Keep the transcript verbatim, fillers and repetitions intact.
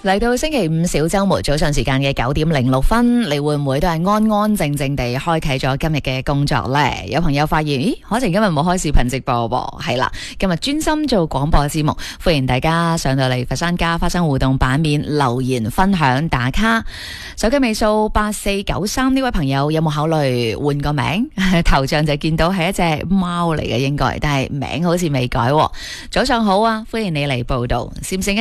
嚟到星期五小周末早上時間嘅九點零六分，你會唔會都係安安靜靜地開啟咗今日嘅工作呢？有朋友發現，咦，可晴今日冇開視頻直播噃？係啦，今日專心做廣播節目，歡迎大家上到嚟佛山家花生互動版面留言分享打卡。手機尾數八四九三呢位朋友有冇考慮換個名？頭像就見到係一隻貓嚟嘅應該，但係名好似未改。早上好啊，歡迎你嚟報道，閃閃